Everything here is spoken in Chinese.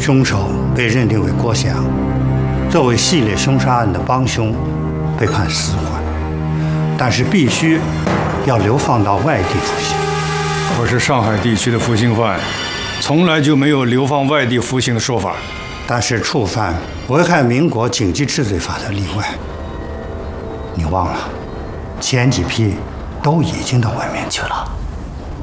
凶手被认定为郭翔，作为系列凶杀案的帮凶，被判死缓，但是必须要流放到外地服刑。 我是上海地区的服刑犯，从来就没有流放外地服刑的说法。 但是触犯危害民国紧急治罪法的例外，你忘了，前几批都已经到外面去了。